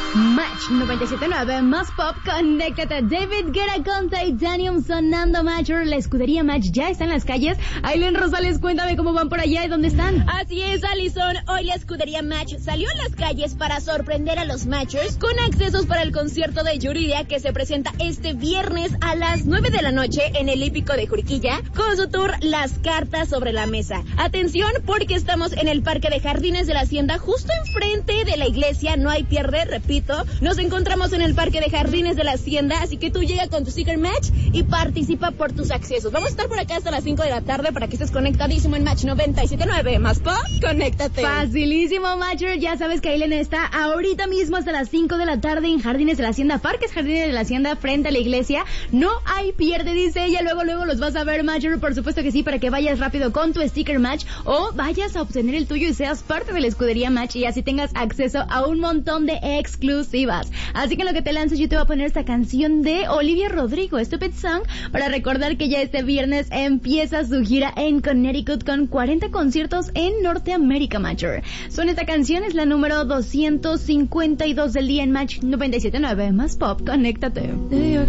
Match 97.9 más pop, conéctate. David Guetta con Titanium sonando. Major, la escudería Match ya está en las calles. Aileen Rosales, cuéntame cómo van por allá y dónde están. Así es, Alison. Hoy la escudería Match salió a las calles para sorprender a los Matchers con accesos para el concierto de Yuridia que se presenta este viernes a las 9 de la noche en el Hípico de Juriquilla con su tour Las Cartas sobre la Mesa. Atención porque estamos en el Parque de Jardines de la Hacienda, justo enfrente de la iglesia. No hay pierde, repito. Nos encontramos en el Parque de Jardines de la Hacienda, así que tú llega con tu sticker Match y participa por tus accesos. Vamos a estar por acá hasta las 5 de la tarde para que estés conectadísimo en Match 97.9 más pop, conéctate. Facilísimo, Matcher. Ya sabes que Aileen está ahorita mismo hasta las 5 de la tarde en Jardines de la Hacienda, Parques Jardines de la Hacienda, frente a la iglesia. No hay pierde, dice ella. Luego los vas a ver, Matcher, por supuesto que sí, para que vayas rápido con tu sticker Match o vayas a obtener el tuyo y seas parte de la escudería Match y así tengas acceso a un montón de exclusivas. Así que en lo que te lanzo yo te voy a poner esta canción de Olivia Rodrigo, Stupid Song, para recordar que ya este viernes empieza su gira en Connecticut con 40 conciertos en Norteamérica, Matcher. Esta canción es la número 252 del día en Match 97.9 más pop, conéctate.